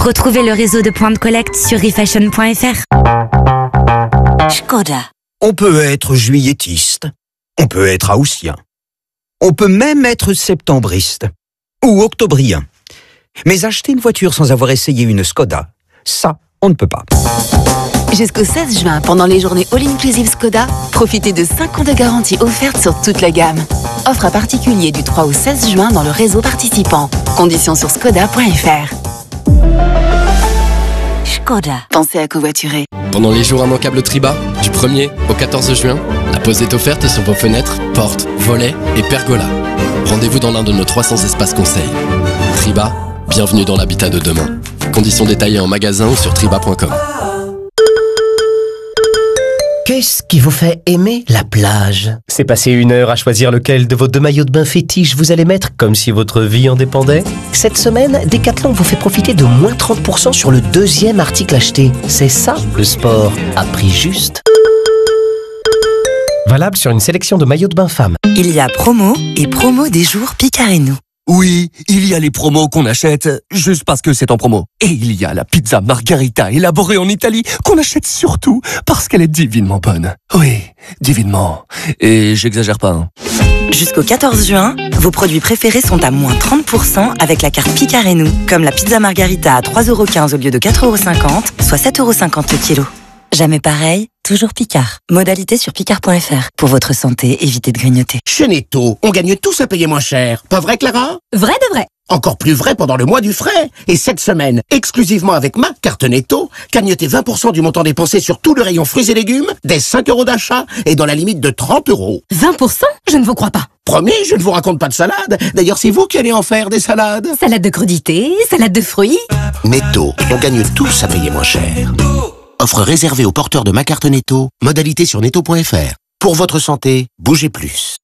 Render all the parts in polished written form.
Retrouvez le réseau de points de collecte sur refashion.fr. Škoda. On peut être juilletiste, on peut être haussien, on peut même être septembriste ou octobrien. Mais acheter une voiture sans avoir essayé une Škoda, ça, on ne peut pas. Jusqu'au 16 juin, pendant les journées All-Inclusive Škoda, profitez de 5 ans de garantie offerte sur toute la gamme. Offre à particulier du 3 au 16 juin dans le réseau participant. Conditions sur škoda.fr. Škoda. Pensez à covoiturer. Pendant les jours immanquables Triba, du 1er au 14 juin, la pause est offerte sur vos fenêtres, portes, volets et pergolas. Rendez-vous dans l'un de nos 300 espaces conseils. Triba, bienvenue dans l'habitat de demain. Conditions détaillées en magasin ou sur triba.com. Qu'est-ce qui vous fait aimer la plage? C'est passer 1 heure à choisir lequel de vos 2 maillots de bain fétiches vous allez mettre comme si votre vie en dépendait? Cette semaine, Decathlon vous fait profiter de moins 30% sur le 2e article acheté. C'est ça, le sport à prix juste. Valable sur une sélection de maillots de bain femmes. Il y a promo et promo des jours Picareno. Oui, il y a les promos qu'on achète juste parce que c'est en promo. Et il y a la pizza margarita élaborée en Italie qu'on achète surtout parce qu'elle est divinement bonne. Oui, divinement. Et j'exagère pas, hein. Jusqu'au 14 juin, vos produits préférés sont à moins 30% avec la carte Picareno. Comme la pizza margarita à 3,15€ au lieu de 4,50€, soit 7,50€ le kilo. Jamais pareil, toujours Picard. Modalité sur picard.fr. Pour votre santé, évitez de grignoter. Chez Netto, on gagne tous à payer moins cher. Pas vrai, Clara? Vrai de vrai. Encore plus vrai pendant le mois du frais. Et cette semaine, exclusivement avec ma carte Netto, gagnez 20% du montant dépensé sur tout le rayon fruits et légumes, dès 5€ d'achat et dans la limite de 30€. 20%? Je ne vous crois pas. Promis, je ne vous raconte pas de salade. D'ailleurs, c'est vous qui allez en faire des salades. Salade de crudités, salade de fruits. Netto, on gagne tous à payer moins cher. Offre réservée aux porteurs de ma carte Netto. Modalité sur netto.fr. Pour votre santé, bougez plus.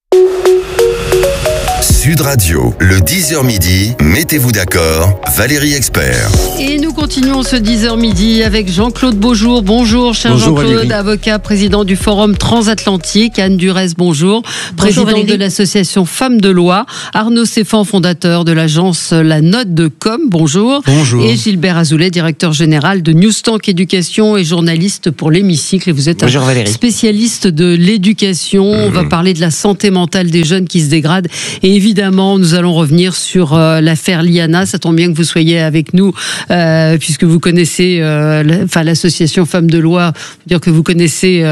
Sud Radio, le 10h midi, mettez-vous d'accord, Valérie Expert. Et nous continuons ce 10h midi avec Jean-Claude Beaujour. Bonjour, cher Bonjour, Jean-Claude, Valérie. avocat, président du Forum Transatlantique. Anne Durez, bonjour. Présidente de l'association Femmes de Loi. Arnaud Seffan, fondateur de l'agence La Note de Com. Bonjour. Bonjour. Et Gilbert Azoulay, directeur général de Newstank Éducation et journaliste pour l'Hémicycle. Et vous êtes Bonjour, un Valérie. spécialiste de l'éducation. On va parler de la santé mentale des jeunes qui se dégradent. Et évidemment, nous allons revenir sur l'affaire Liana. Ça tombe bien que vous soyez avec nous, puisque vous connaissez l'association Femmes de Loi, dire que vous connaissez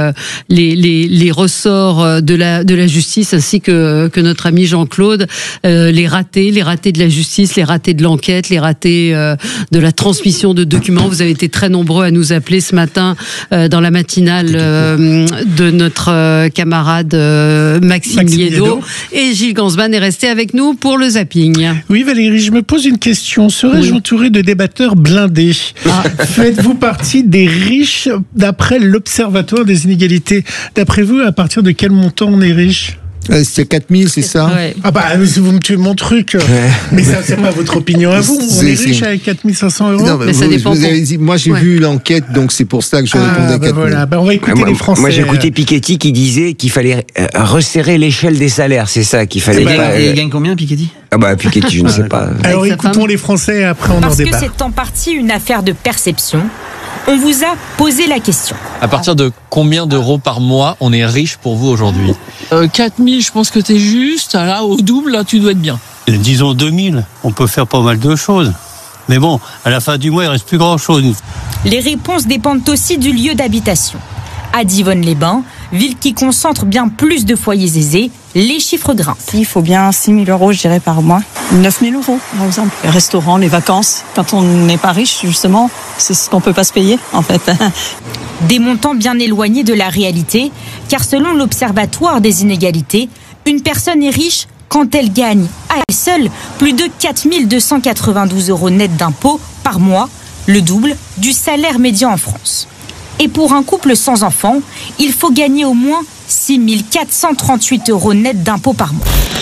les ressorts de la justice, ainsi que notre ami Jean-Claude, les ratés de la justice, les ratés de l'enquête, les ratés de la transmission de documents. Vous avez été très nombreux à nous appeler ce matin dans la matinale de notre camarade Maxime Liédo. Et Gilles Gansman est resté avec nous pour le zapping. Oui, Valérie, je me pose une question. Serais-je entouré de débatteurs blindés? Faites-vous partie des riches d'après l'Observatoire des inégalités? D'après vous, à partir de quel montant on est riche? C'est 4000, c'est ça? Ouais. Ah bah, vous me tuez mon truc. Mais ça, c'est pas votre opinion à vous. On est riche avec 4500 €. Non, mais ça dépend. Vous avez dit, moi, j'ai vu l'enquête, donc c'est pour ça que je répondais à 4000. Voilà. On va écouter les Français. Moi, j'ai écouté Piketty qui disait qu'il fallait resserrer l'échelle des salaires. C'est ça qu'il fallait. Il gagne combien, Piketty? Ah bah, Piketty, je ne sais pas. Alors, écoutons les Français et après on en débat. Parce que c'est en partie une affaire de perception. On vous a posé la question. À partir de combien d'euros par mois on est riche pour vous aujourd'hui? 4000, je pense que t'es juste. Là, au double, là, tu dois être bien. Disons 2000, on peut faire pas mal de choses. Mais bon, à la fin du mois, il reste plus grand-chose. Les réponses dépendent aussi du lieu d'habitation. À Divonne-les-Bains, ville qui concentre bien plus de foyers aisés, les chiffres grimpent. Il faut bien 6 000 €, je dirais, par mois. 9 000 €, par exemple. Les restaurants, les vacances. Quand on n'est pas riche, justement, c'est ce qu'on peut pas se payer, en fait. Des montants bien éloignés de la réalité, car selon l'Observatoire des inégalités, une personne est riche quand elle gagne, à elle seule, plus de 4 292 € net d'impôts par mois, le double du salaire médian en France. Et pour un couple sans enfants, il faut gagner au moins 6 438 € net d'impôts par mois.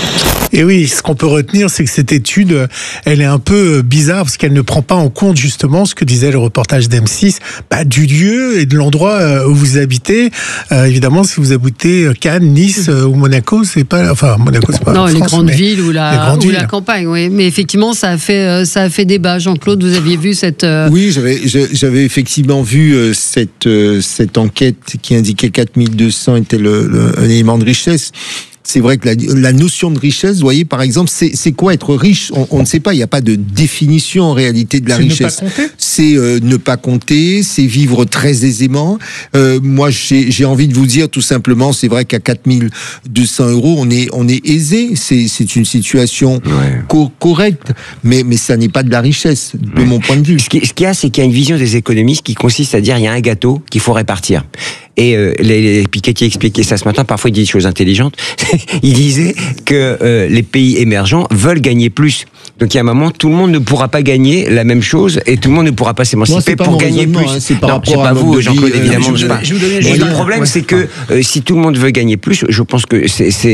Et oui, ce qu'on peut retenir, c'est que cette étude, elle est un peu bizarre parce qu'elle ne prend pas en compte justement ce que disait le reportage d'M6, du lieu et de l'endroit où vous habitez. Évidemment, si vous habitez Cannes, Nice ou Monaco, c'est pas, Monaco, c'est pas. Non, France, les grandes villes ou la campagne, oui. Mais effectivement, ça a fait débat. Jean-Claude, vous aviez vu cette. Oui, j'avais effectivement vu cette enquête qui indiquait 4200 était un élément de richesse. C'est vrai que la notion de richesse, vous voyez, par exemple, c'est quoi être riche ? On ne sait pas, il n'y a pas de définition en réalité de la richesse. C'est ne pas compter, c'est vivre très aisément. Moi, j'ai envie de vous dire tout simplement, c'est vrai qu'à 4200 €, on est aisé. C'est une situation correcte, mais ça n'est pas de la richesse, de mon point de vue. Ce qu'il y a, c'est qu'il y a une vision des économistes qui consiste à dire il y a un gâteau qu'il faut répartir. Et les Piketty expliquaient ça ce matin, parfois ils disent des choses intelligentes. Ils disaient que les pays émergents veulent gagner plus. Donc il y a un moment, tout le monde ne pourra pas gagner la même chose et tout le monde ne pourra pas s'émanciper pour gagner plus. C'est par non, rapport à vous, Jean-Claude, évidemment. Et le problème, c'est que si tout le monde veut gagner plus, je pense que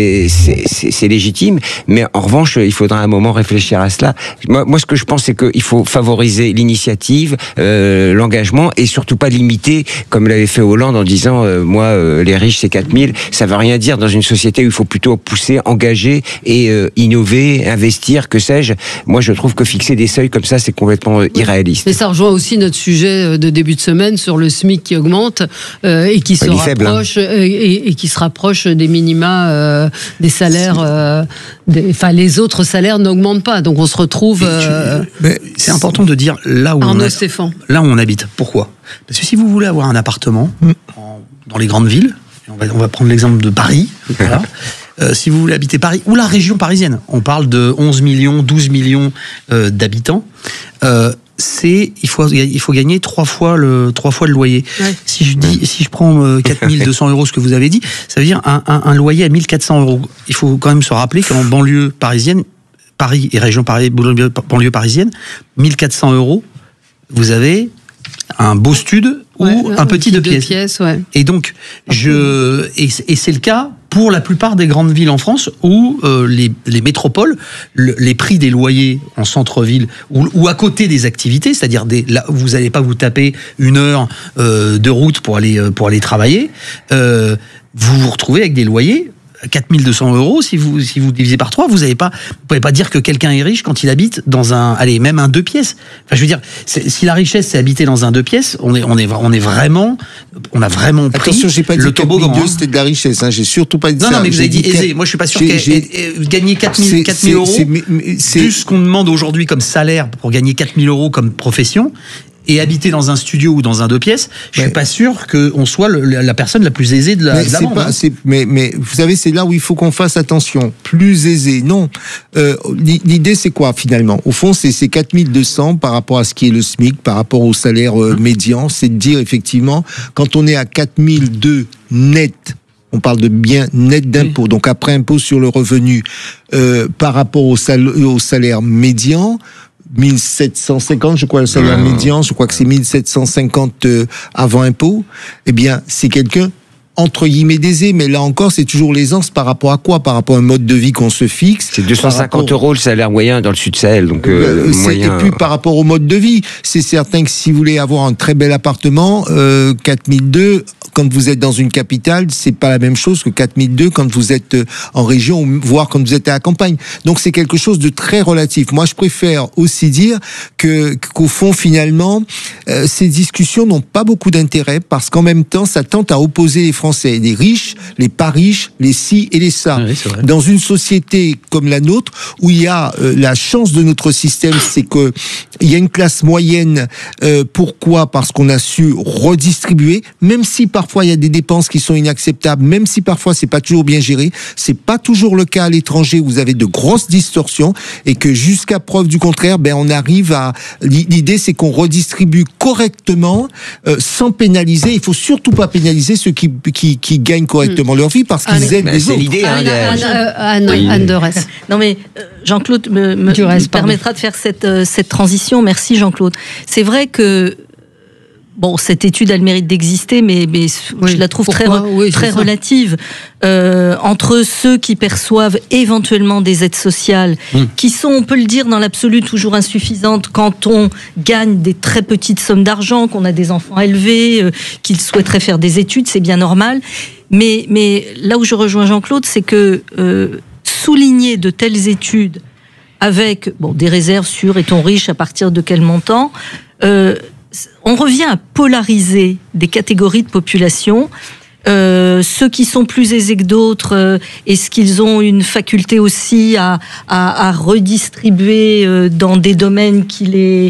c'est légitime, mais en revanche, il faudra un moment réfléchir à cela. Moi, ce que je pense, c'est qu'il faut favoriser l'initiative, l'engagement et surtout pas limiter, comme l'avait fait Hollande en disant les riches c'est 4000, ça veut rien dire dans une société où il faut plutôt pousser, engager et innover, investir, que sais-je. Moi je trouve que fixer des seuils comme ça c'est complètement irréaliste. Et ça rejoint aussi notre sujet de début de semaine sur le SMIC qui augmente et qui se rapproche et qui se rapproche des minima des salaires les autres salaires n'augmentent pas, donc on se retrouve c'est important de dire là où on habite. Pourquoi ? Parce que si vous voulez avoir un appartement dans les grandes villes, on va prendre l'exemple de Paris, voilà. Si vous voulez habiter Paris ou la région parisienne, on parle de 11 millions, 12 millions d'habitants, il faut gagner 3 fois le loyer. Ouais. Si je prends 4200 €, ce que vous avez dit, ça veut dire un loyer à 1400 €. Il faut quand même se rappeler qu'en banlieue parisienne, Paris et région banlieue parisienne, 1400 €, vous avez un beau stud ou un petit deux pièces. Et donc, et c'est le cas pour la plupart des grandes villes en France où les métropoles, les prix des loyers en centre-ville ou à côté des activités, c'est-à-dire là, vous n'allez pas vous taper 1 heure de route pour aller travailler, vous vous retrouvez avec des loyers 4200 €, si vous divisez par 3, vous pouvez pas dire que quelqu'un est riche quand il habite dans même un 2 pièces. Enfin, je veux dire, si la richesse c'est habiter dans un 2 pièces, on a vraiment pris. Attention, j'ai pas dit le toboggan. C'était de la richesse, hein. J'ai surtout pas dit ça. Non, mais vous avez dit aisé. Moi, je suis pas sûr gagner 4000 €, plus ce qu'on demande aujourd'hui comme salaire pour gagner 4000 € comme profession, et habiter dans un studio ou dans un 2 pièces, je suis pas sûr qu'on soit la personne la plus aisée de la bande. Mais vous savez, c'est là où il faut qu'on fasse attention. Plus aisée, non. L'idée, c'est quoi finalement ? Au fond, c'est 4200 par rapport à ce qui est le SMIC, par rapport au salaire médian. C'est de dire effectivement, quand on est à 4002 net, on parle de bien net d'impôt, donc après impôt sur le revenu, par rapport au salaire médian, 1750, je crois, le salaire médian, je crois que c'est 1750 avant impôt, eh bien, c'est quelqu'un entre guillemets d'aisé, mais là encore, c'est toujours l'aisance par rapport à quoi ? Par rapport à un mode de vie qu'on se fixe. C'est 250 € le salaire moyen dans le sud Sahel, donc moyen. Et puis par rapport au mode de vie, c'est certain que si vous voulez avoir un très bel appartement, 4002, quand vous êtes dans une capitale, c'est pas la même chose que 4002 quand vous êtes en région, ou voire quand vous êtes à la campagne. Donc c'est quelque chose de très relatif. Moi, je préfère aussi dire qu'au fond, finalement, ces discussions n'ont pas beaucoup d'intérêt parce qu'en même temps, ça tente à opposer les Français, les riches, les pas riches, les ci et les ça. Oui, dans une société comme la nôtre, où il y a la chance de notre système, c'est que il y a une classe moyenne. Pourquoi ? Parce qu'on a su redistribuer, même si parfois il y a des dépenses qui sont inacceptables, même si parfois c'est pas toujours bien géré. C'est pas toujours le cas à l'étranger où vous avez de grosses distorsions et que jusqu'à preuve du contraire, on arrive à. L'idée, c'est qu'on redistribue correctement, sans pénaliser. Il faut surtout pas pénaliser ceux qui gagnent correctement leur vie parce qu'ils aident les autres. C'est l'idée, Anne de Resse. Non mais Jean-Claude me permettra de faire cette transition. Merci Jean-Claude. C'est vrai que bon, cette étude a le mérite d'exister, mais je la trouve très relative. Entre ceux qui perçoivent éventuellement des aides sociales, qui sont, on peut le dire, dans l'absolu toujours insuffisantes quand on gagne des très petites sommes d'argent, qu'on a des enfants élevés, qu'ils souhaiteraient faire des études, c'est bien normal. Mais là où je rejoins Jean-Claude, c'est que souligner de telles études avec des réserves sur est-on riche à partir de quel montant, on revient à polariser des catégories de population. Ceux qui sont plus aisés que d'autres, est-ce qu'ils ont une faculté aussi à redistribuer dans des domaines qui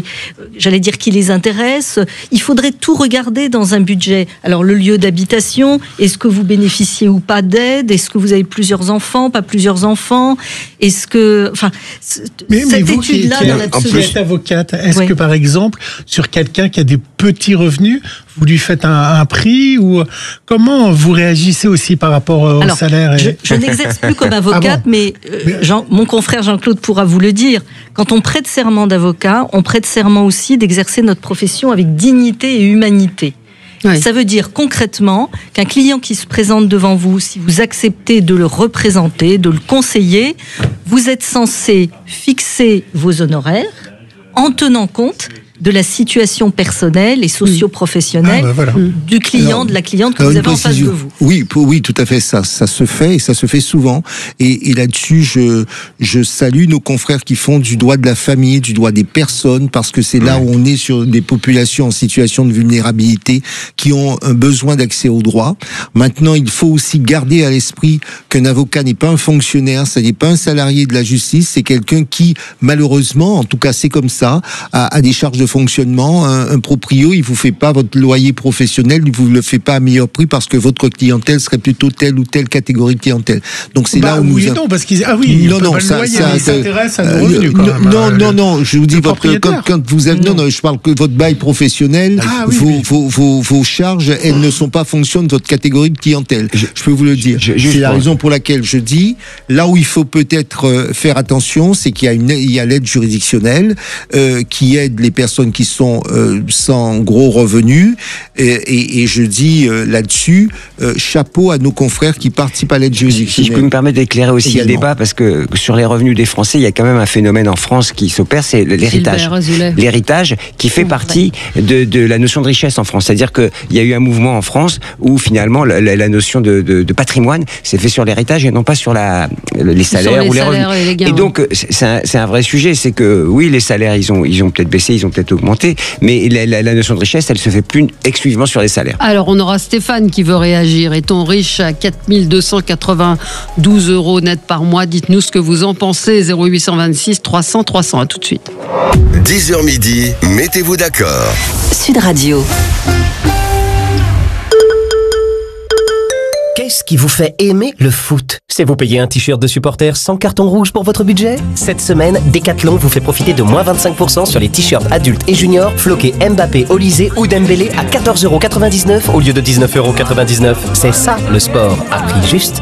les intéressent? Il faudrait tout regarder dans un budget. Alors le lieu d'habitation, est-ce que vous bénéficiez ou pas d'aide? Est-ce que vous avez plusieurs enfants, pas plusieurs enfants? Est-ce que, mais vous qui êtes avocate, est-ce que par exemple sur quelqu'un qui a des petits revenus, vous lui faites un prix, ou comment vous réagissez aussi par rapport au salaire? Je n'exerce plus comme avocate, mais mon confrère Jean-Claude pourra vous le dire. Quand on prête serment d'avocat, on prête serment aussi d'exercer notre profession avec dignité et humanité. Oui. Ça veut dire concrètement qu'un client qui se présente devant vous, si vous acceptez de le représenter, de le conseiller, vous êtes censé fixer vos honoraires en tenant compte de la situation personnelle et socio-professionnelle du client, de la cliente que vous avez en face de vous. Oui, tout à fait, ça se fait, et ça se fait souvent. Et là-dessus, je salue nos confrères qui font du droit de la famille, du droit des personnes, parce que c'est là où on est sur des populations en situation de vulnérabilité qui ont un besoin d'accès au droit. Maintenant, il faut aussi garder à l'esprit qu'un avocat n'est pas un fonctionnaire, ça n'est pas un salarié de la justice, c'est quelqu'un qui, malheureusement, en tout cas c'est comme ça, a des charges de fonctionnement. Un proprio, il vous fait pas votre loyer professionnel, il vous le fait pas à meilleur prix parce que votre clientèle serait plutôt telle ou telle catégorie de clientèle. Donc c'est là où oui, non, parce qu'ils il s'intéresse à nos revenus quand même. Non, je vous dis quand vous avez je parle que votre bail professionnel, vos charges, elles ne sont pas fonction de votre catégorie de clientèle. Je peux vous le dire. C'est la raison pour laquelle je dis là où il faut peut-être faire attention, c'est qu'il y a l'aide juridictionnelle qui aide les personnes qui sont sans gros revenus, et je dis là-dessus chapeau à nos confrères qui participent à l'aide juridictionnelle. Si je peux me permettre d'éclairer aussi le débat, parce que sur les revenus des Français, il y a quand même un phénomène en France qui s'opère, c'est l'héritage. L'héritage qui fait partie de la notion de richesse en France. C'est-à-dire qu'il y a eu un mouvement en France où finalement la notion de patrimoine s'est fait sur l'héritage et non pas sur les salaires ou les revenus. Et donc c'est un vrai sujet, c'est que oui, les salaires ils ont peut-être baissé, ils ont peut-être augmenté, mais la notion de richesse, elle se fait plus exclusivement sur les salaires. Alors, on aura Stéphane qui veut réagir. Est-on riche à 4 292 € net par mois? Dites-nous ce que vous en pensez. 0826 300 300. À tout de suite. 10h midi, mettez-vous d'accord. Sud Radio. Qu'est-ce qui vous fait aimer le foot? C'est vous payer un t-shirt de supporter sans carton rouge pour votre budget? Cette semaine, Decathlon vous fait profiter de moins 25% sur les t-shirts adultes et juniors floqués Mbappé, Olysée ou Dembélé à 14,99 € au lieu de 19,99 €. C'est ça le sport à prix juste.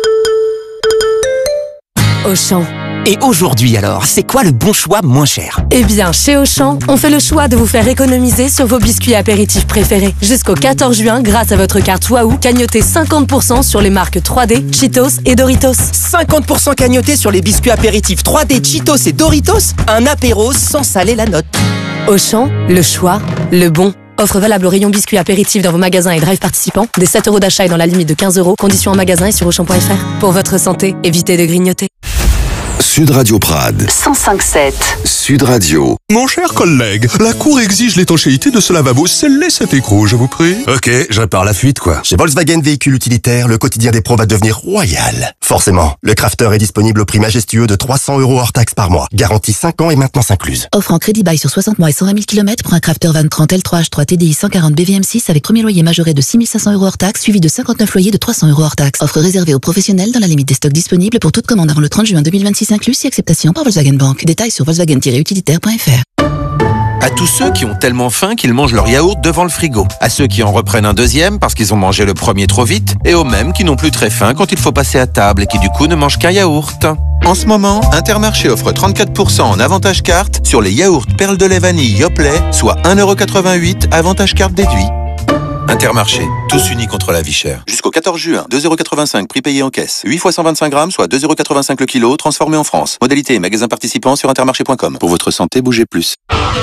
Auchan. Et aujourd'hui alors, c'est quoi le bon choix moins cher? Eh bien, chez Auchan, on fait le choix de vous faire économiser sur vos biscuits apéritifs préférés. Jusqu'au 14 juin, grâce à votre carte Waouh, cagnotez 50% sur les marques 3D, Cheetos et Doritos. 50% cagnoté sur les biscuits apéritifs 3D, Cheetos et Doritos? Un apéro sans saler la note. Auchan, le choix, le bon. Offre valable au rayon biscuits apéritifs dans vos magasins et drive participants. Des 7 € d'achat et dans la limite de 15 €. Conditions en magasin et sur Auchan.fr. Pour votre santé, évitez de grignoter. Sud Radio Prades 105.7. Sud Radio. Mon cher collègue, la Cour exige l'étanchéité de ce lavabo. Scellez cet écrou, je vous prie. Ok, je repars la fuite, quoi. Chez Volkswagen Véhicules Utilitaires, le quotidien des pros va devenir royal. Forcément, le Crafter est disponible au prix majestueux de 300 € hors taxe par mois. Garantie 5 ans et maintenance incluse. Offre en crédit bail sur 60 mois et 120 000 km pour un Crafter Van 30 L3H3 TDI 140 BVM6 avec premier loyer majoré de 6 500 € hors taxe, suivi de 59 loyers de 300 € hors taxe. Offre réservée aux professionnels dans la limite des stocks disponibles pour toute commande avant le 30 juin 2026 inclus, si acceptation par Volkswagen Bank. Détails sur volkswagen-utilitaire.fr. À tous ceux qui ont tellement faim qu'ils mangent leur yaourt devant le frigo, à ceux qui en reprennent un deuxième parce qu'ils ont mangé le premier trop vite, et aux mêmes qui n'ont plus très faim quand il faut passer à table et qui du coup ne mangent qu'un yaourt. En ce moment, Intermarché offre 34% en avantage carte sur les yaourts perles de lait vanille Yoplait, soit 1,88 € avantage carte déduit. Intermarché, tous unis contre la vie chère. Jusqu'au 14 juin, 2,85 € prix payé en caisse. 8 fois 125 grammes, soit 2,85 € le kilo, transformé en France. Modalité et magasin participant sur intermarché.com. Pour votre santé, bougez plus.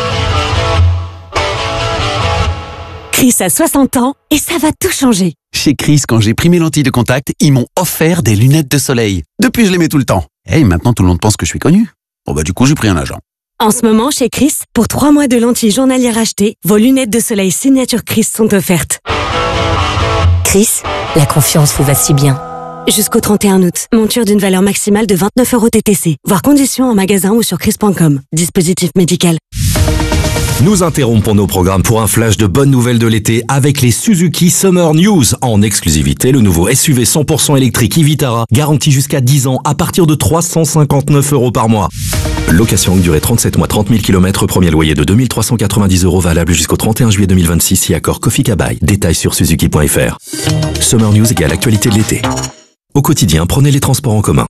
Chris a 60 ans et ça va tout changer. Chez Chris, quand j'ai pris mes lentilles de contact, ils m'ont offert des lunettes de soleil. Depuis, je les mets tout le temps. Et maintenant, tout le monde pense que je suis connu. Bon du coup, j'ai pris un agent. En ce moment, chez Chris, pour 3 mois de lentilles journalières achetées, vos lunettes de soleil signature Chris sont offertes. Chris, la confiance vous va si bien. Jusqu'au 31 août, monture d'une valeur maximale de 29 € TTC. Voir conditions en magasin ou sur chris.com. Dispositif médical. Nous interrompons nos programmes pour un flash de bonnes nouvelles de l'été avec les Suzuki Summer News. En exclusivité, le nouveau SUV 100% électrique e-Vitara, garanti jusqu'à 10 ans à partir de 359 € par mois. Location longue durée 37 mois, 30 000 km, premier loyer de 2 390 € valable jusqu'au 31 juillet 2026 si accord Kofi Kabai. Détails sur suzuki.fr. Summer News égale actualité de l'été. Au quotidien, prenez les transports en commun.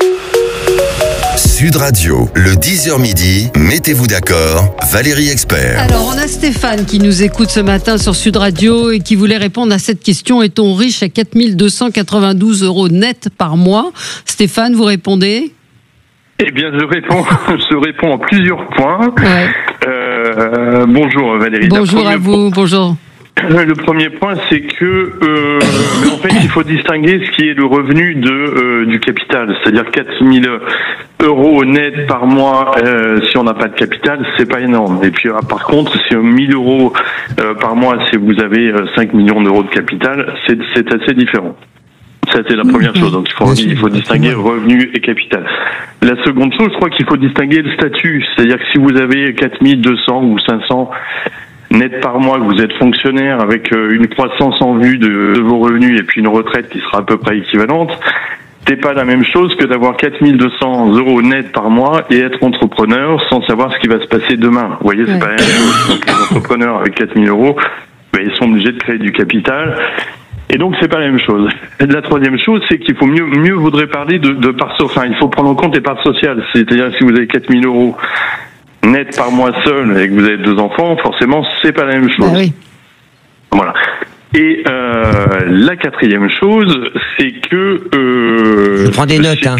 Sud Radio, le 10h midi, mettez-vous d'accord, Valérie Expert. Alors, on a Stéphane qui nous écoute ce matin sur Sud Radio et qui voulait répondre à cette question. Est-on riche à 4 292 € net par mois? Stéphane, vous répondez? Eh bien, je réponds en plusieurs points. Ouais. Bonjour Valérie. Bonjour à vous, bonjour. Le premier point, c'est que en fait, il faut distinguer ce qui est le revenu du capital, c'est-à-dire 4 000 € net par mois. Si on n'a pas de capital, c'est pas énorme. Et puis, par contre, si 1 000 € par mois, si vous avez 5 millions d'euros de capital, c'est assez différent. Ça, c'est la première chose. Donc, il faut distinguer revenu et capital. La seconde chose, je crois qu'il faut distinguer le statut. C'est-à-dire que si vous avez 4 200 ou 500 net par mois, que vous êtes fonctionnaire avec une croissance en vue de vos revenus et puis une retraite qui sera à peu près équivalente, c'est pas la même chose que d'avoir 4 200 € net par mois et être entrepreneur sans savoir ce qui va se passer demain. Vous voyez, c'est pas la même chose. Donc, les entrepreneurs avec 4 000 €, ils sont obligés de créer du capital. Et donc, c'est pas la même chose. Et la troisième chose, c'est qu'il faut mieux vaudrait parler de part, enfin, il faut prendre en compte les parts sociales. C'est-à-dire, si vous avez 4 000 € net par mois seul et que vous avez 2 enfants, forcément, c'est pas la même chose. Oui. Voilà. Et la quatrième chose, c'est que je prends des notes, hein.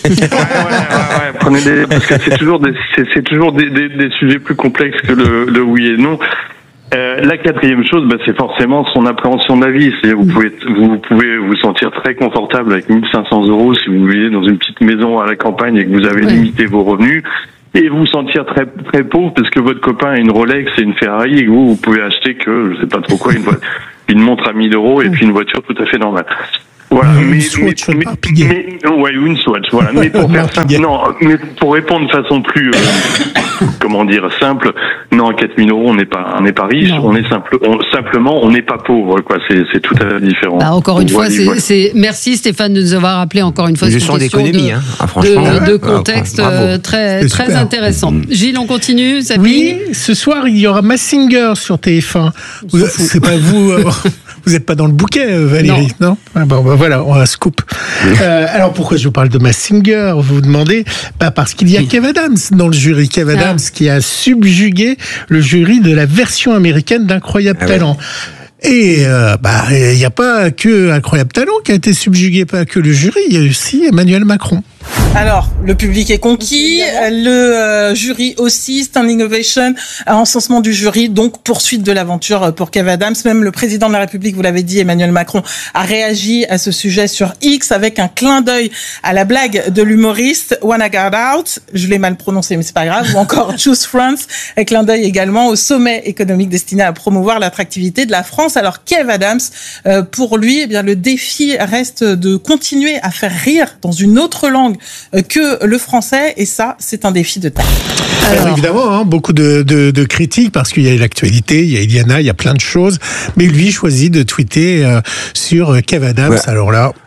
Ouais, prenez des, parce que c'est toujours des sujets plus complexes que le oui et non. La quatrième chose, c'est forcément son appréhension de la vie. C'est vous pouvez vous sentir très confortable avec 1 500 € si vous vivez dans une petite maison à la campagne et que vous avez limité vos revenus. Et vous sentir très très pauvre parce que votre copain a une Rolex et une Ferrari et que vous pouvez acheter que je sais pas trop quoi, une montre à 1 000 € et puis une voiture tout à fait normale. Voilà, une Swatch, une Swatch, voilà. Mais pour faire simple, mais pour répondre de façon plus, comment dire, simple, non, 4 000 €, on n'est pas riche, on est simplement, on n'est pas pauvre, quoi. C'est tout à fait différent. Encore une fois, merci Stéphane de nous avoir rappelé encore une fois. Une leçon d'économie, de contexte très intéressant. Gilles, on continue, ça Oui, ce soir, il y aura Mask Singer sur TF1. C'est pas vous. Vous n'êtes pas dans le bouquet, Valérie, non voilà, on a un scoop. Alors, pourquoi je vous parle de Mask Singer, vous vous demandez? Parce qu'il y a Kev Adams dans le jury. Kev Adams qui a subjugué le jury de la version américaine d'Incroyable Talent. Et il n'y a pas que Incroyable Talent qui a été subjugué, pas que le jury, il y a aussi Emmanuel Macron. Alors, le public est conquis, le jury aussi, standing ovation, encensement du jury, donc poursuite de l'aventure pour Kev Adams. Même le président de la République, vous l'avez dit, Emmanuel Macron, a réagi à ce sujet sur X avec un clin d'œil à la blague de l'humoriste Wanna Get Out, je l'ai mal prononcé mais c'est pas grave, ou encore Choose France, un clin d'œil également au sommet économique destiné à promouvoir l'attractivité de la France. Alors Kev Adams, pour lui, le défi reste de continuer à faire rire dans une autre langue que le français, et ça, c'est un défi de taille. Alors évidemment, beaucoup de critiques, parce qu'il y a l'actualité, il y a Iliana, il y a plein de choses, mais lui choisit de tweeter sur Kev Adams. Alors là,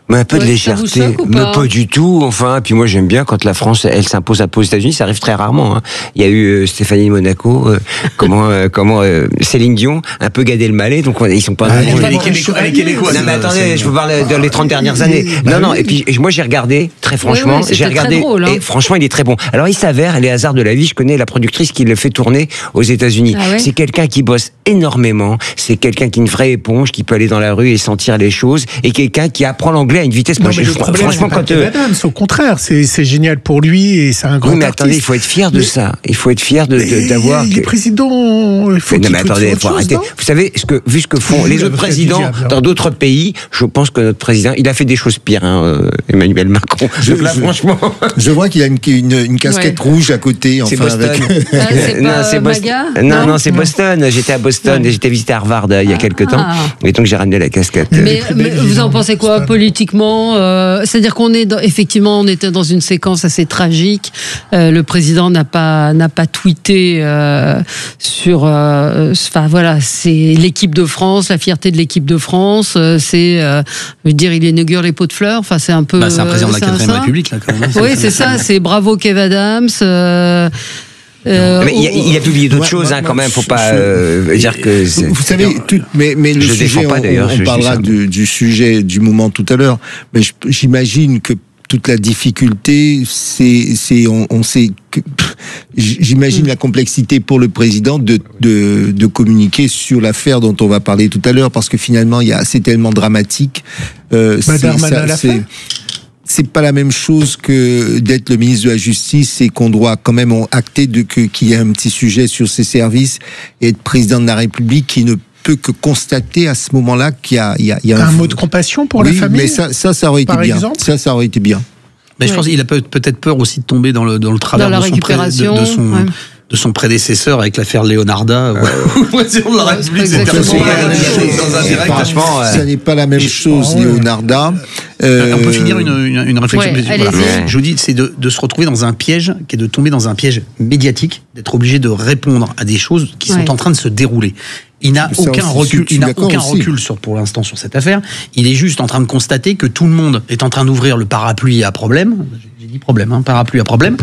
Mais un peu de légèreté, mais pas du tout. Enfin, puis moi j'aime bien quand la France, elle s'impose un peu aux États-Unis, ça arrive très rarement. Hein. Il y a eu Stéphanie Monaco, Céline Dion, un peu Gad Elmaleh, donc ils sont pas. Elle est québécoise. Non mais attendez, je vous parle dans les 30 dernières années. Non. Et puis moi j'ai regardé très franchement, j'ai regardé. Drôle, hein. Et franchement, il est très bon. Alors il s'avère, les hasards de la vie, je connais la productrice qui le fait tourner aux États-Unis. Ah ouais. C'est quelqu'un qui bosse énormément. C'est quelqu'un qui est une vraie éponge, qui peut aller dans la rue et sentir les choses, et quelqu'un qui apprend l'anglais à une vitesse. Non, mais franchement, quand Adams, au contraire, c'est génial pour lui et c'est un grand artiste. Attendez, il faut être fier de ça. Il faut être fier d'avoir. Les présidents, il faut qu'ils attendez, faut arrêter. Vous savez, vu ce que font les autres présidents dans d'autres pays, je pense que notre président, il a fait des choses pires, Emmanuel Macron. Franchement. Je vois qu'il a une casquette rouge à côté. C'est Boston. C'est Boston. Non, c'est Boston. J'étais à Boston et j'étais visité Harvard il y a quelques temps. Et donc j'ai ramené la casquette. Mais vous en pensez quoi politiquement? C'est-à-dire qu'on est effectivement, on était dans une séquence assez tragique. Le président n'a pas tweeté sur. Enfin voilà, c'est l'équipe de France, la fierté de l'équipe de France. C'est, je veux dire, il inaugure les pots de fleurs. Enfin, c'est un peu. C'est un président de la 4ème République là, quand même. Oui, c'est ça. C'est bravo Kev Adams. Mais il a publié d'autres choses, quand même. Faut pas dire que. Vous savez, mais le sujet, on parlera du sujet du moment tout à l'heure. Mais j'imagine que toute la difficulté, on sait que j'imagine la complexité pour le président de communiquer sur l'affaire dont on va parler tout à l'heure, parce que finalement, c'est tellement dramatique. C'est pas la même chose que d'être le ministre de la Justice et qu'on doit quand même acter qu'il y a un petit sujet sur ses services, et être président de la République qui ne peut que constater à ce moment-là qu'il y a un mot de compassion pour la famille. Mais ça aurait été bien. Ça aurait été bien. Mais je pense qu'il a peut-être peur aussi de tomber dans le travers de son prédécesseur avec l'affaire Leonarda. Le président de la République, c'est dans un direct. Franchement, ça n'est pas la même chose, Leonarda. On peut finir une réflexion. Je vous dis, c'est de se retrouver dans un piège, qui est de tomber dans un piège médiatique, d'être obligé de répondre à des choses qui sont en train de se dérouler. Il n'a aucun recul, pour l'instant sur cette affaire. Il est juste en train de constater que tout le monde est en train d'ouvrir le parapluie à problème. J'ai dit problème, parapluie à problème,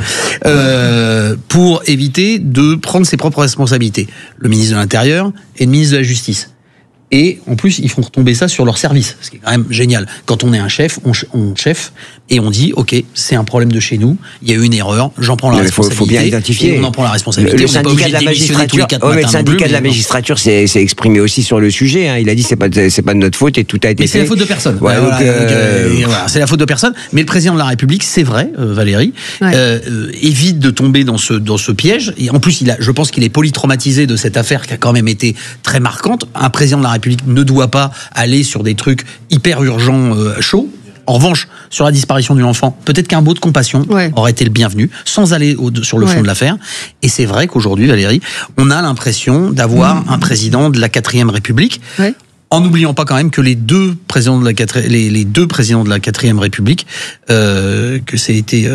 pour éviter de prendre ses propres responsabilités. Le ministre de l'Intérieur et le ministre de la Justice. Et en plus, ils font retomber ça sur leur service, ce qui est quand même génial. Quand on est un chef, on chef et on dit, ok, c'est un problème de chez nous, il y a eu une erreur, j'en prends la responsabilité. Il faut bien identifier. Et on en prend la responsabilité. Le syndicat de la magistrature, le syndicat de la magistrature s'est exprimé aussi sur le sujet. Il a dit c'est pas de notre faute et tout a été fait. C'est la faute de personne. C'est la faute de personne. Mais le président de la République, c'est vrai, Valérie, évite de tomber dans ce piège. Et en plus, je pense qu'il est polytraumatisé de cette affaire qui a quand même été très marquante. Un président de la République ne doit pas aller sur des trucs hyper urgents, chauds. En revanche, sur la disparition d'une enfant, peut-être qu'un mot de compassion aurait été le bienvenu, sans aller sur le fond de l'affaire. Et c'est vrai qu'aujourd'hui, Valérie, on a l'impression d'avoir un président de la 4ème République. En n'oubliant pas quand même que les deux présidents de la 4ème République, que c'était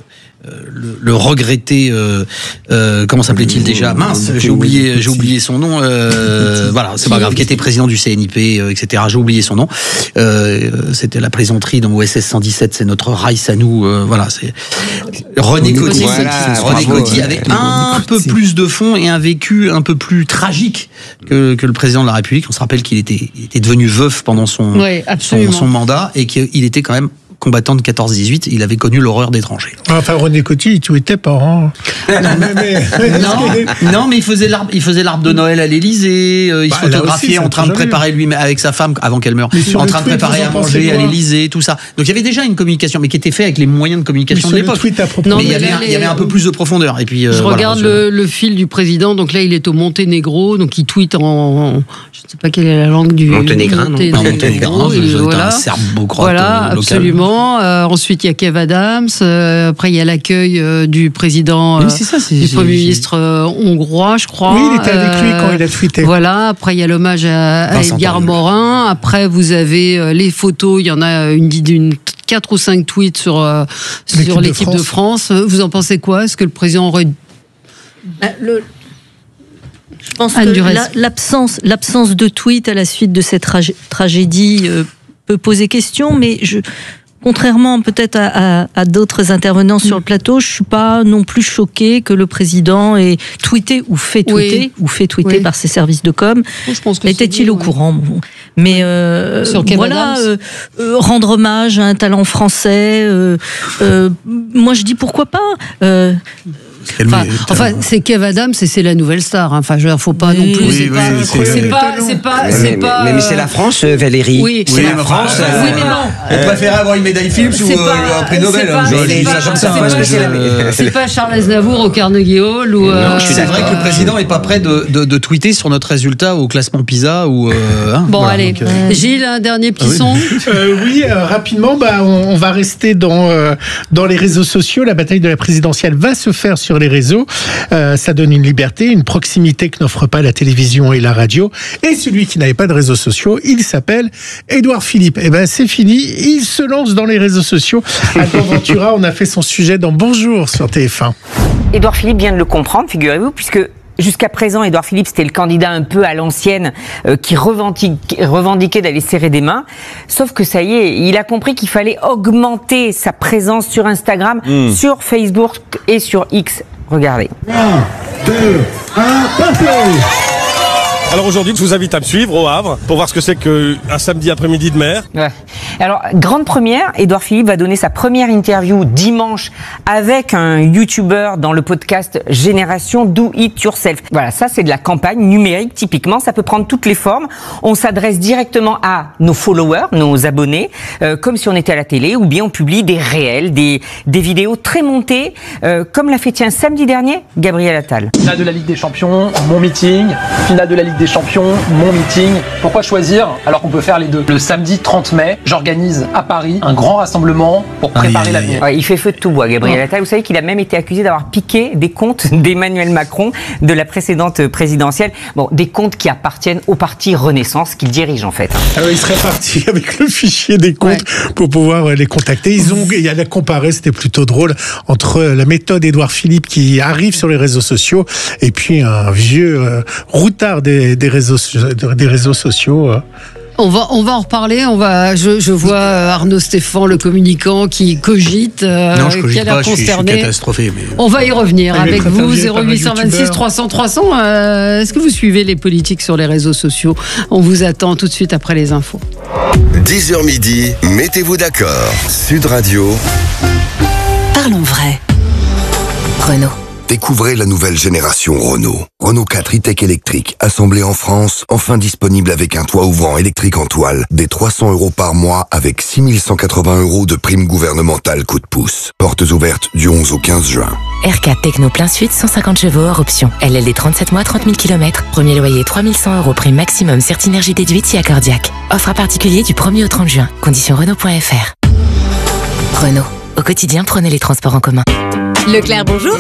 le regretté, comment s'appelait-il déjà? Mince, j'ai oublié son nom. Voilà, c'est pas grave. Qui était président du CNIP, etc. J'ai oublié son nom. C'était la plaisanterie dans OSS 117. C'est notre Raïs à nous. Voilà, c'est René Coty. René Coty avec un peu plus de fond et un vécu un peu plus tragique que le président de la République. On se rappelle qu'il était devenu veuf pendant son mandat et qu'il était quand même combattant de 14-18, il avait connu l'horreur d'étrangers. Enfin, René Coty, il tweetait pas. Non, mais il faisait l'arbre de Noël à l'Élysée, il se photographiait en train de préparer lui avec sa femme, avant qu'elle meure, en train de préparer à manger à l'Élysée, tout ça. Donc il y avait déjà une communication, mais qui était faite avec les moyens de communication de l'époque. Mais il y avait un peu plus de profondeur. Et puis, je regarde le fil du président, donc là il est au Monténégro, donc il tweet en je ne sais pas quelle est la langue du Monténégrin, Monténégrin, un serbo-croate. Voilà, absolument. Ensuite, il y a Kev Adams. Après, il y a l'accueil du président, du Premier ministre hongrois, je crois. Oui, il était avec lui quand il a tweeté. Voilà. Après, il y a l'hommage à Edgar Morin. Après, vous avez les photos. Il y en a une 4 ou 5 tweets sur l'équipe de France. Vous en pensez quoi? Est-ce que le président aurait... Je pense que l'absence de tweets à la suite de cette tragédie peut poser question, mais contrairement peut-être à d'autres intervenants sur le plateau, je suis pas non plus choquée que le président ait tweeté ou fait tweeter par ses services de com. Je pense que était-il au courant? Mais voilà, rendre hommage à un talent français. Moi, je dis pourquoi pas. C'est Kev Adams et c'est la nouvelle star. Enfin, faut pas non plus. Mais c'est la France, Valérie. Oui, c'est la France. On préférait avoir une médaille Philips ou un prix Nobel. C'est pas Charles Aznavour au Carnegie Hall ou. C'est vrai que le président est pas prêt de tweeter sur notre résultat au classement PISA ou. Bon, allez. Gilles, un dernier petit son. Oui, rapidement, on va rester dans les réseaux sociaux. La bataille de la présidentielle va se faire sur les réseaux. Ça donne une liberté, une proximité que n'offre pas la télévision et la radio. Et celui qui n'avait pas de réseaux sociaux, il s'appelle Édouard Philippe. Et c'est fini. Il se lance dans les réseaux sociaux. Alban Ventura, on a fait son sujet dans Bonjour sur TF1. Édouard Philippe vient de le comprendre, figurez-vous, puisque jusqu'à présent, Édouard Philippe, c'était le candidat un peu à l'ancienne qui revendiquait d'aller serrer des mains. Sauf que ça y est, il a compris qu'il fallait augmenter sa présence sur Instagram, sur Facebook et sur X. Regardez. 1, 2, 1, parfait! Alors aujourd'hui, je vous invite à me suivre au Havre pour voir ce que c'est qu'un samedi après-midi de mer. Ouais. Alors, grande première, Édouard Philippe va donner sa première interview dimanche avec un YouTuber dans le podcast Génération Do It Yourself. Voilà, ça c'est de la campagne numérique typiquement, ça peut prendre toutes les formes. On s'adresse directement à nos followers, nos abonnés, comme si on était à la télé, ou bien on publie des réels, des vidéos très montées, comme l'a fait samedi dernier Gabriel Attal. Finale de la Ligue des Champions, mon meeting. Finale de la Ligue des Champions, mon meeting. Pourquoi choisir alors qu'on peut faire les deux? Le samedi 30 mai, j'organise à Paris un grand rassemblement pour préparer l'avenir. Ouais, il fait feu de tout bois, Gabriel Attal. Vous savez qu'il a même été accusé d'avoir piqué des comptes d'Emmanuel Macron de la précédente présidentielle. Bon, des comptes qui appartiennent au parti Renaissance qu'il dirige en fait. Alors, il serait parti avec le fichier des comptes pour pouvoir les contacter. Il y a la comparé, c'était plutôt drôle, entre la méthode Édouard Philippe qui arrive sur les réseaux sociaux et puis un vieux routard des réseaux sociaux. On va en reparler. Je vois Arnaud Stéphane, le communicant, qui cogite. Non, je cogite qui a pas. Je suis catastrophé. Mais... On va y revenir avec vous. 0826 300 300. Est-ce que vous suivez les politiques sur les réseaux sociaux? On vous attend tout de suite après les infos. 10h midi, mettez-vous d'accord. Sud Radio. Parlons vrai. Renault. Découvrez la nouvelle génération Renault. Renault 4 e-tech électrique, assemblé en France, enfin disponible avec un toit ouvrant électrique en toile, des 300 € par mois avec 6 180 € de prime gouvernementale coup de pouce. Portes ouvertes du 11 au 15 juin. R4 Techno plein sud, 150 chevaux hors option. LLD 37 mois, 30 000 km. Premier loyer 3 100 €, prime maximum, Certinergie déduite si accordiaque. Offre à particulier du 1er au 30 juin. Conditions Renault.fr. Renault. Au quotidien, prenez les transports en commun. Leclerc, bonjour.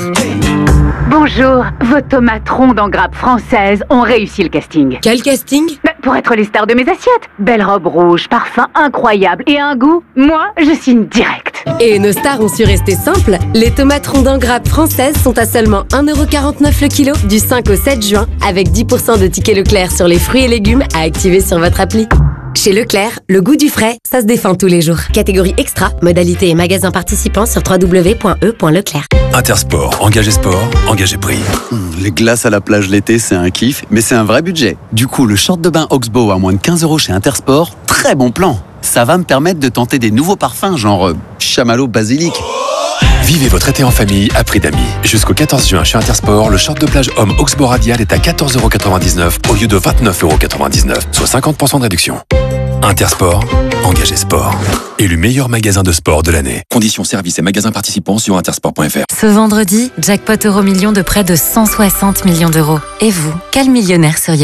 Bonjour, vos tomates rondes en grappe française ont réussi le casting. Quel casting? Pour être les stars de mes assiettes. Belle robe rouge, parfum incroyable et un goût, moi, je signe direct. Et nos stars ont su rester simples. Les tomates rondes en grappe françaises sont à seulement 1,49 € le kilo du 5 au 7 juin, avec 10% de tickets Leclerc sur les fruits et légumes à activer sur votre appli. Chez Leclerc, le goût du frais, ça se défend tous les jours. Catégorie extra, modalité et magasin participant sur www.e.leclerc. Intersport, engagé sport, engagé prix. Les glaces à la plage l'été, c'est un kiff, mais c'est un vrai budget. Du coup, le short de bain Oxbow à moins de 15 € chez Intersport, très bon plan. Ça va me permettre de tenter des nouveaux parfums, genre chamallow basilic. Vivez votre été en famille à prix d'amis. Jusqu'au 14 juin chez Intersport, le short de plage homme Oxbow Radial est à 14,99 € au lieu de 29,99 €, soit 50% de réduction. Intersport, engagé sport. Élu meilleur magasin de sport de l'année. Conditions, services et magasins participants sur intersport.fr. Ce vendredi, jackpot Euro-Million de près de 160 millions d'euros. Et vous, quel millionnaire seriez-vous ?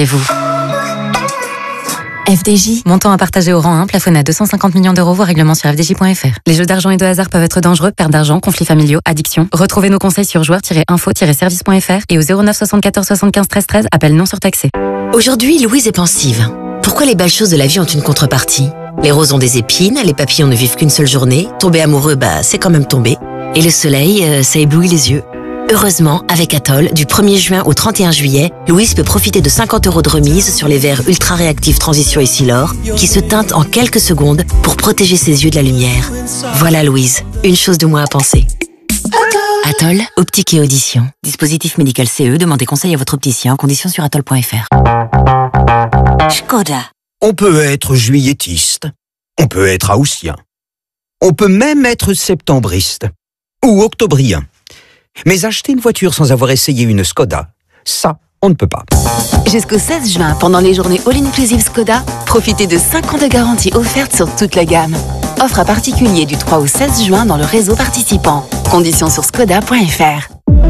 FDJ. Montant à partager au rang 1, plafonné à 250 millions d'euros, voire règlement sur fdj.fr. Les jeux d'argent et de hasard peuvent être dangereux, perte d'argent, conflits familiaux, addiction. Retrouvez nos conseils sur joueurs-info-service.fr et au 09 74 75 13 13, appel non surtaxé. Aujourd'hui, Louise est pensive. Pourquoi les belles choses de la vie ont une contrepartie? Les roses ont des épines, les papillons ne vivent qu'une seule journée, tomber amoureux, c'est quand même tomber. Et le soleil, ça éblouit les yeux. Heureusement, avec Atoll, du 1er juin au 31 juillet, Louise peut profiter de 50 € de remise sur les verres ultra réactifs Transition et Silor, qui se teintent en quelques secondes pour protéger ses yeux de la lumière. Voilà Louise, une chose de moins à penser. Atoll, optique et audition. Dispositif médical CE, demandez conseil à votre opticien, conditions sur atoll.fr. Škoda. On peut être juilletiste, on peut être haussien, on peut même être septembriste ou octobrien. Mais acheter une voiture sans avoir essayé une Škoda, ça, on ne peut pas. Jusqu'au 16 juin, pendant les journées All-Inclusive Škoda, profitez de 5 ans de garantie offerte sur toute la gamme. Offre à particulier du 3 au 16 juin dans le réseau participant. Conditions sur škoda.fr.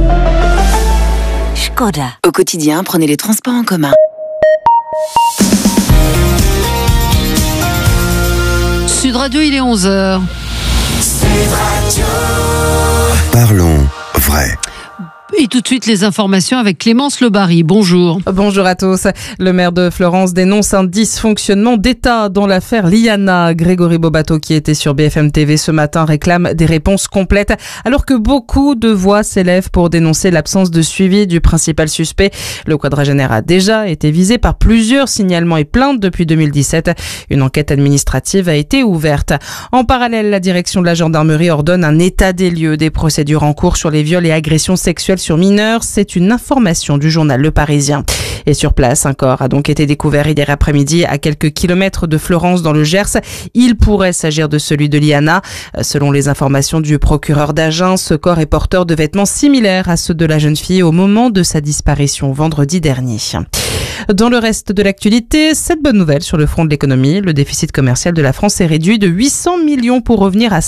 Škoda. Au quotidien, prenez les transports en commun. Sud Radio, il est 11h. Parlons vrai. Et tout de suite, les informations avec Clémence Lebary. Bonjour. Bonjour à tous. Le maire de Florence dénonce un dysfonctionnement d'État dans l'affaire Liana. Grégory Bobato, qui était sur BFM TV ce matin, réclame des réponses complètes, alors que beaucoup de voix s'élèvent pour dénoncer l'absence de suivi du principal suspect. Le quadragénaire a déjà été visé par plusieurs signalements et plaintes depuis 2017. Une enquête administrative a été ouverte. En parallèle, la direction de la gendarmerie ordonne un état des lieux des procédures en cours sur les viols et agressions sexuelles sur mineurs. C'est une information du journal Le Parisien. Et sur place, un corps a donc été découvert hier après-midi à quelques kilomètres de Florence dans le Gers. Il pourrait s'agir de celui de Liana. Selon les informations du procureur d'Agen, ce corps est porteur de vêtements similaires à ceux de la jeune fille au moment de sa disparition vendredi dernier. Dans le reste de l'actualité, cette bonne nouvelle sur le front de l'économie. Le déficit commercial de la France est réduit de 800 millions pour revenir à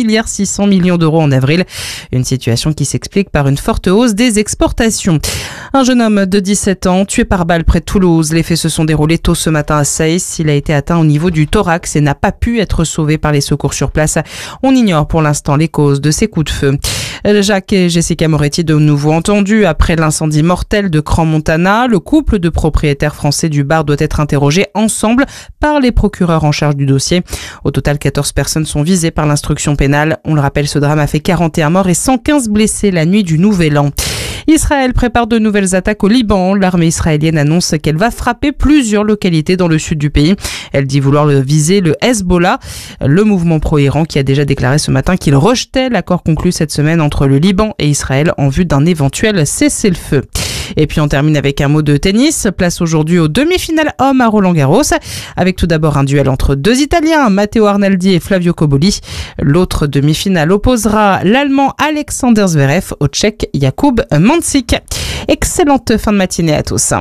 5,6 milliards d'euros en avril. Une situation qui s'explique par une forte hausse des exportations. Un jeune homme de 17 ans tué par balle près de Toulouse. Les faits se sont déroulés tôt ce matin à Seyss. Il a été atteint au niveau du thorax et n'a pas pu être sauvé par les secours sur place. On ignore pour l'instant les causes de ces coups de feu. Jacques et Jessica Moretti de nouveau entendus après l'incendie mortel de Crans-Montana. Le couple de propriétaires français du bar doit être interrogé ensemble par les procureurs en charge du dossier. Au total, 14 personnes sont visées par l'instruction pénale. On le rappelle, ce drame a fait 41 morts et 115 blessés la nuit du Nouvel An. Israël prépare de nouvelles attaques au Liban. L'armée israélienne annonce qu'elle va frapper plusieurs localités dans le sud du pays. Elle dit vouloir viser le Hezbollah, le mouvement pro-Iran qui a déjà déclaré ce matin qu'il rejetait l'accord conclu cette semaine entre le Liban et Israël en vue d'un éventuel cessez-le-feu. Et puis on termine avec un mot de tennis. Place aujourd'hui aux demi-finales hommes à Roland-Garros, avec tout d'abord un duel entre deux Italiens, Matteo Arnaldi et Flavio Cobolli. L'autre demi-finale opposera l'Allemand Alexander Zverev au Tchèque Jakub Mansik. Excellente fin de matinée à tous.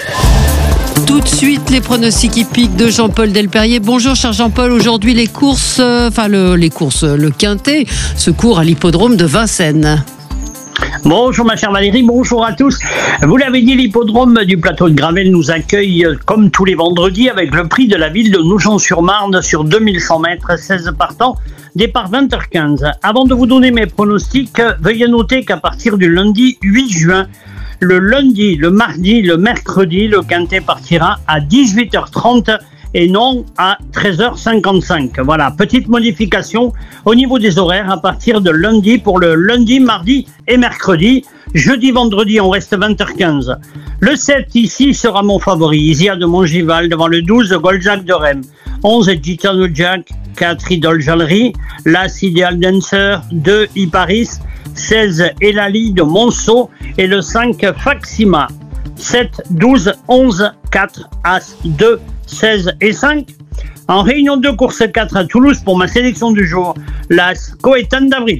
Tout de suite, les pronostics hippiques de Jean-Paul Delperrier. Bonjour, cher Jean-Paul. Aujourd'hui, les courses, le quintet se court à l'hippodrome de Vincennes. Bonjour ma chère Valérie, bonjour à tous. Vous l'avez dit, l'hippodrome du plateau de Gravel nous accueille comme tous les vendredis avec le prix de la ville de Nogent-sur-Marne sur 2100 mètres, 16 partants, départ 20h15. Avant de vous donner mes pronostics, veuillez noter qu'à partir du lundi 8 juin, le lundi, le mardi, le mercredi, le quintet partira à 18h30 et non à 13h55. Voilà, petite modification au niveau des horaires à partir de lundi pour le lundi, mardi et mercredi. Jeudi, vendredi, on reste 20h15. Le 7 ici sera mon favori, Isia de Montgival devant le 12 Goldjack de Rennes. 11 Gitano Jack, 4 Idol Jallery, l'As Ideal Dancer, 2 Iparis, 16 Elali de Monceau et le 5 Faxima. 7, 12, 11, 4, As, 2, 16 et 5. En réunion de course 4 à Toulouse pour ma sélection du jour, l'As Coétan d'Avril.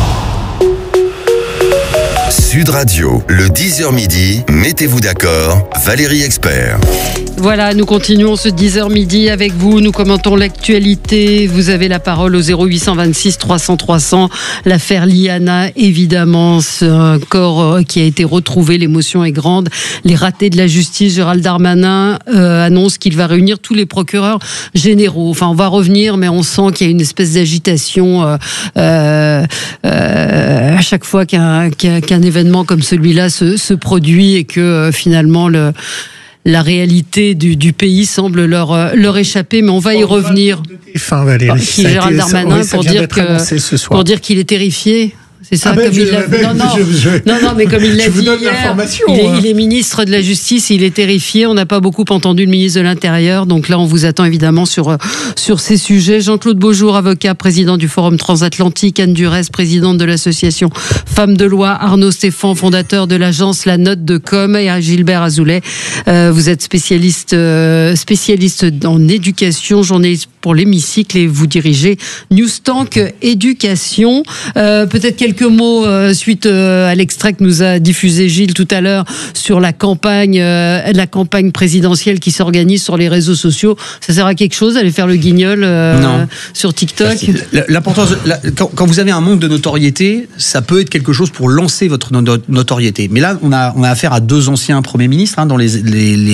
Sud Radio, le 10h midi, mettez-vous d'accord, Valérie Expert. Voilà, nous continuons ce 10h midi avec vous. Nous commentons l'actualité. Vous avez la parole au 0826 300 300. L'affaire Liana, évidemment, c'est un corps qui a été retrouvé. L'émotion est grande. Les ratés de la justice, Gérald Darmanin annonce qu'il va réunir tous les procureurs généraux. Enfin, on va revenir, mais on sent qu'il y a une espèce d'agitation à chaque fois qu'un événement comme celui-là se produit et que finalement la réalité du pays semble leur échapper, mais on va y revenir. Valérie. Gérald Darmanin pour dire qu'il est terrifié. C'est ça, comme il l'a dit. Non, mais comme il l'a dit hier, il est ministre de la Justice, il est terrifié. On n'a pas beaucoup entendu le ministre de l'Intérieur. Donc là, on vous attend évidemment sur ces sujets. Jean-Claude Beaujour, avocat, président du Forum Transatlantique. Anne Durez, présidente de l'association Femmes de Loi. Arnaud Stéphan, fondateur de l'agence La Note de Com. Et Gilbert Azoulay, vous êtes spécialiste en éducation, journaliste pour l'Hémicycle et vous dirigez Newstank Éducation. Peut-être quelques mots suite à l'extrait que nous a diffusé Gilles tout à l'heure sur la campagne présidentielle qui s'organise sur les réseaux sociaux. Ça sert à quelque chose d'aller faire le guignol sur TikTok? L'importance, quand vous avez un manque de notoriété, ça peut être quelque chose pour lancer votre notoriété. Mais là, on a affaire à deux anciens premiers ministres dans les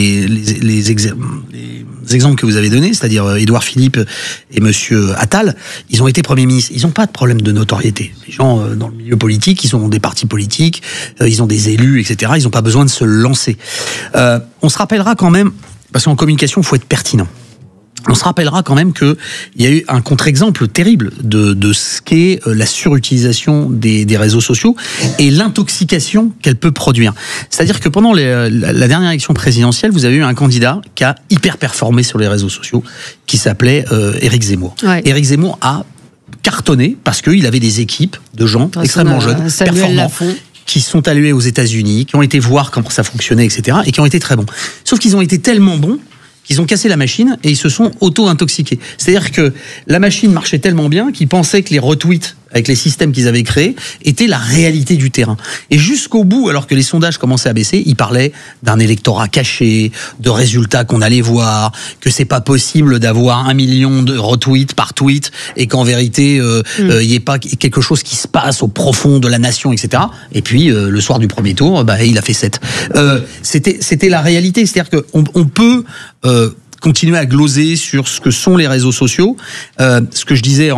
exemples que vous avez donnés, c'est-à-dire Édouard Philippe et Monsieur Attal. Ils ont été premiers ministres. Ils n'ont pas de problème de notoriété. Les gens dans le milieu politique, ils ont des partis politiques, ils ont des élus, etc. Ils n'ont pas besoin de se lancer. On se rappellera quand même, parce qu'en communication, il faut être pertinent. On se rappellera quand même qu'il y a eu un contre-exemple terrible de ce qu'est la surutilisation des réseaux sociaux et l'intoxication qu'elle peut produire. C'est-à-dire que pendant la dernière élection présidentielle, vous avez eu un candidat qui a hyper performé sur les réseaux sociaux, qui s'appelait Éric Zemmour. Ouais. Éric Zemmour a cartonné parce qu'il avait des équipes de gens extrêmement jeunes, performants, qui sont allés aux États-Unis, qui ont été voir comment ça fonctionnait, etc., et qui ont été très bons. Sauf qu'ils ont été tellement bons qu'ils ont cassé la machine et ils se sont auto-intoxiqués. C'est-à-dire que la machine marchait tellement bien qu'ils pensaient que les retweets avec les systèmes qu'ils avaient créés étaient la réalité du terrain. Et jusqu'au bout, alors que les sondages commençaient à baisser, ils parlaient d'un électorat caché, de résultats qu'on allait voir, que c'est pas possible d'avoir 1 million de retweets par tweet et qu'en vérité, il y ait pas quelque chose qui se passe au profond de la nation, etc. Et puis, le soir du premier tour, il a fait 7. C'était la réalité. C'est-à-dire qu'on peut continuer à gloser sur ce que sont les réseaux sociaux. Ce que je disais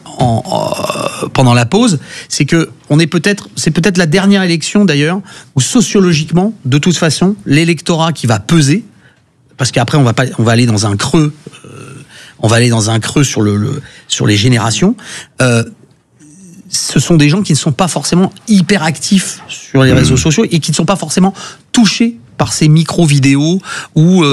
pendant la pause, c'est que c'est peut-être la dernière élection d'ailleurs où sociologiquement, de toute façon, l'électorat qui va peser, parce qu'après on va aller dans un creux, sur les générations. Ce sont des gens qui ne sont pas forcément hyper actifs sur les réseaux sociaux et qui ne sont pas forcément touchés par ces micro-vidéos où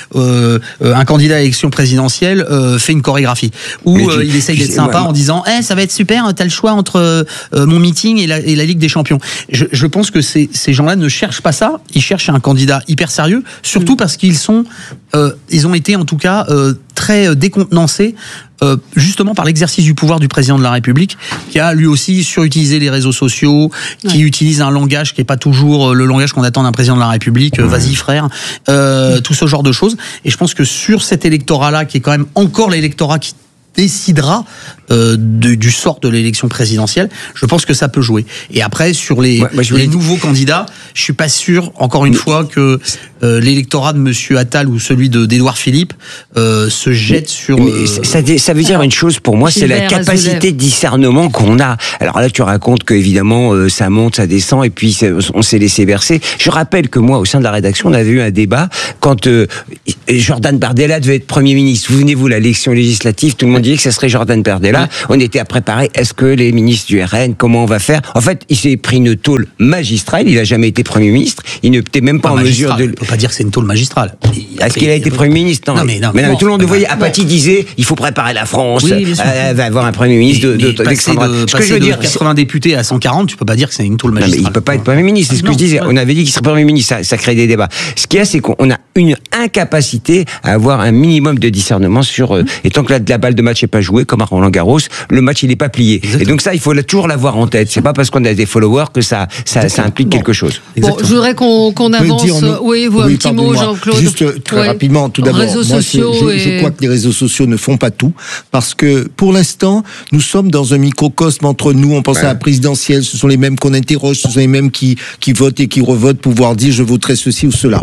un candidat à l'élection présidentielle fait une chorégraphie. Où il essaye d'être sympa en disant « ça va être super, t'as le choix entre mon meeting et la Ligue des Champions ». Je pense que ces gens-là ne cherchent pas ça, ils cherchent un candidat hyper sérieux, surtout parce qu'ils ont été en tout cas très décontenancés justement par l'exercice du pouvoir du président de la République, qui a lui aussi surutilisé les réseaux sociaux, qui utilise un langage qui n'est pas toujours le langage qu'on attend d'un président de la République, vas-y frère, tout ce genre de choses. Et je pense que sur cet électorat-là, qui est quand même encore l'électorat qui décidera du sort de l'élection présidentielle, je pense que ça peut jouer. Et après, sur les nouveaux candidats, je suis pas sûr, encore une fois, que l'électorat de Monsieur Attal ou celui d'Édouard Philippe se jette sur... Ça veut dire une chose pour moi, c'est la capacité de discernement qu'on a. Alors là, tu racontes que évidemment ça monte, ça descend, et puis on s'est laissé bercer. Je rappelle que moi, au sein de la rédaction, on avait eu un débat quand Jordan Bardella devait être Premier ministre. Souvenez-vous, l'élection législative, tout le monde disait que ça serait Jordan Bardella. On était à préparer, est-ce que les ministres du RN, comment on va faire? En fait, il s'est pris une tôle magistrale, il n'a jamais été Premier ministre, il n'était même pas en mesure de... On peut pas dire que c'est une tôle magistrale. Est-ce qu'il a été Premier ministre? Non, mais tout le monde le voyait. Apathy disait, il faut préparer la France, va avoir un Premier ministre d'extrême droite. Ce que je veux dire, 80 députés à 140, tu peux pas dire que c'est une tôle magistrale. Non, mais il peut pas être Premier ministre, c'est ce que je disais. On avait dit qu'il serait Premier ministre, ça crée des débats. Ce qu'il y a, c'est qu'on a une incapacité à avoir un minimum de discernement sur... Et tant que la balle de match n'est pas jouée, comme à Roland-Garros, le match il n'est pas plié. Exactement. Et donc ça, il faut toujours l'avoir en tête. C'est pas parce qu'on a des followers que ça implique quelque chose. Bon, je voudrais qu'on avance. Oui, un petit mot, Jean-Claude. Juste très rapidement, tout d'abord, je crois que les réseaux sociaux ne font pas tout, parce que pour l'instant, nous sommes dans un microcosme entre nous. On pense à la présidentielle, ce sont les mêmes qu'on interroge, ce sont les mêmes qui votent et qui revotent pour pouvoir dire je voterai ceci ou cela.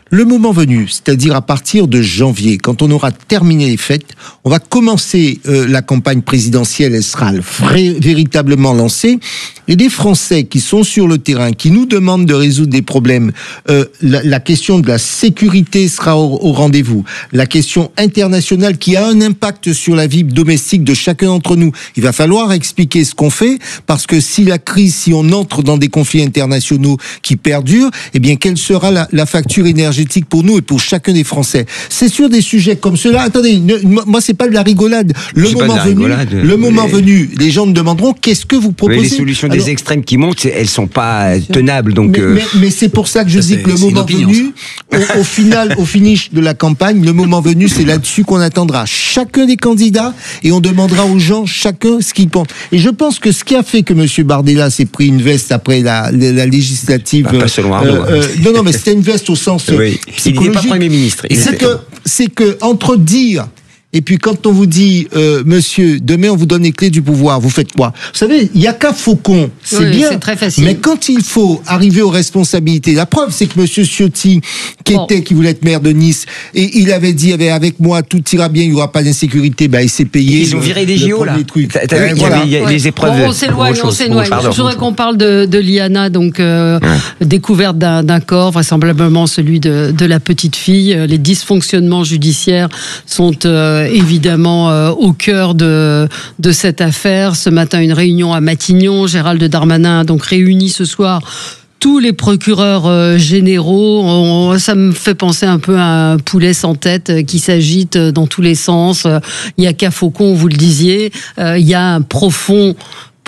Le moment venu, c'est-à-dire à partir de janvier, quand on aura terminé les fêtes, on va commencer la campagne présidentielle, elle sera véritablement lancée. Et les Français qui sont sur le terrain, qui nous demandent de résoudre des problèmes, la question de la sécurité sera au rendez-vous. La question internationale qui a un impact sur la vie domestique de chacun d'entre nous. Il va falloir expliquer ce qu'on fait, parce que si on entre dans des conflits internationaux qui perdurent, eh bien, quelle sera la facture énergétique pour nous et pour chacun des Français? C'est sur des sujets comme cela. Attendez, moi, c'est pas de la rigolade. Le moment venu, les gens me demanderont qu'est-ce que vous proposez. Les solutions des extrêmes qui montent, elles sont pas tenables. Donc, mais c'est pour ça que je dis que le moment venu, au finish de la campagne, le moment venu, c'est là-dessus qu'on attendra chacun des candidats et on demandera aux gens chacun ce qu'ils pensent. Et je pense que ce qui a fait que M. Bardella s'est pris une veste après la législative. Pas selon Arnaud. Non, mais c'était une veste au sens psychologique. Il n'est pas Premier ministre. C'est que entre dire et puis quand on vous dit monsieur, demain on vous donne les clés du pouvoir, vous faites quoi? Vous savez, il y a qu'à Faucon, c'est bien. C'est très facile. Mais quand il faut arriver aux responsabilités, la preuve c'est que monsieur Ciotti, qui voulait être maire de Nice, et il avait dit avec moi tout ira bien, il n'y aura pas d'insécurité, il s'est payé. Ils ont viré des JO là. Il y a les épreuves. On s'éloigne. Je voudrais qu'on parle de Liana, donc découverte d'un corps, vraisemblablement celui de la petite fille. Les dysfonctionnements judiciaires sont évidemment au cœur de cette affaire. Ce matin, une réunion à Matignon. Gérald Darmanin a donc réuni ce soir tous les procureurs généraux. Ça me fait penser un peu à un poulet sans tête qui s'agite dans tous les sens. Il y a qu'à Faucon, vous le disiez. Il y a un profond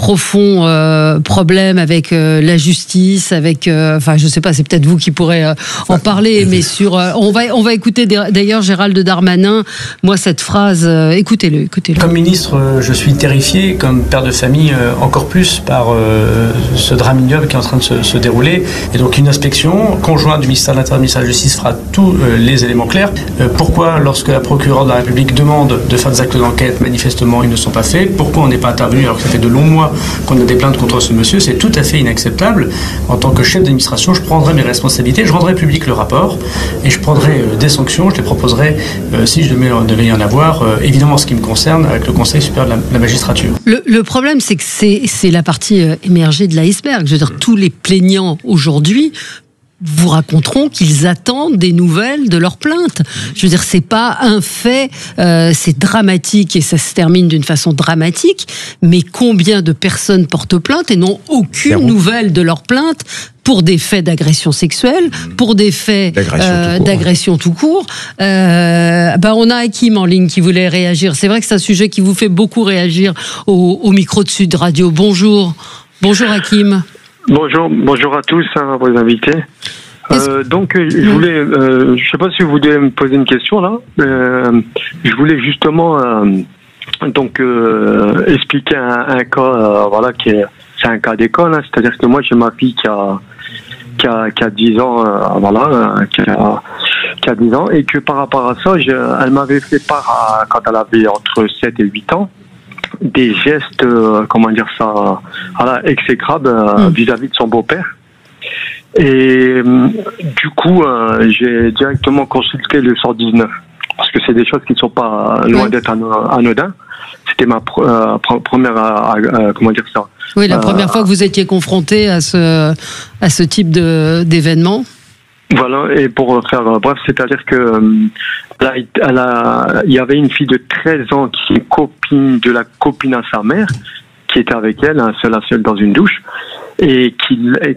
problème avec la justice, avec je sais pas, c'est peut-être vous qui pourrez en parler, mais on va écouter d'ailleurs Gérald Darmanin. Moi, cette phrase, écoutez-le. Comme ministre, je suis terrifié, comme père de famille encore plus, par ce drame ignoble qui est en train de se dérouler. Et donc une inspection conjointe du ministère de l'Intérieur et du ministère de la Justice fera tous les éléments clairs. Pourquoi, lorsque la procureure de la République demande de faire des actes d'enquête, manifestement ils ne sont pas faits? Pourquoi on n'est pas intervenu alors que ça fait de longs mois qu'on a des plaintes contre ce monsieur? C'est tout à fait inacceptable. En tant que chef d'administration, je prendrai mes responsabilités, je rendrai public le rapport et je prendrai des sanctions, je les proposerai si je devais y en avoir, évidemment en ce qui me concerne, avec le Conseil supérieur de la magistrature. Le problème, c'est que c'est la partie émergée de l'iceberg. Je veux dire, tous les plaignants aujourd'hui vous raconteront qu'ils attendent des nouvelles de leurs plaintes. Je veux dire, c'est pas un fait, c'est dramatique et ça se termine d'une façon dramatique, mais combien de personnes portent plainte et n'ont aucune nouvelle de leurs plaintes pour des faits d'agression sexuelle, pour des faits d'agression tout court. On a Hakim en ligne qui voulait réagir. C'est vrai que c'est un sujet qui vous fait beaucoup réagir au micro de Sud Radio. Bonjour. Bonjour Hakim. Bonjour à tous, à vos invités. Donc, je voulais, je sais pas si vous voulez me poser une question là. Je voulais justement expliquer un cas, c'est un cas d'école, hein, c'est-à-dire que moi j'ai ma fille qui a 10 ans, qui a 10 ans, et que par rapport à ça, elle m'avait fait part quand elle avait entre 7 et 8 ans. Des gestes, exécrables vis-à-vis de son beau-père. Et du coup, j'ai directement consulté le 119, parce que c'est des choses qui ne sont pas loin d'être anodins. C'était ma première, Oui, la première fois que vous étiez confronté à ce type d'événement. Voilà, et pour faire bref, c'est-à-dire que il y avait une fille de 13 ans qui est copine de la copine à sa mère, qui était avec elle, la seule dans une douche, et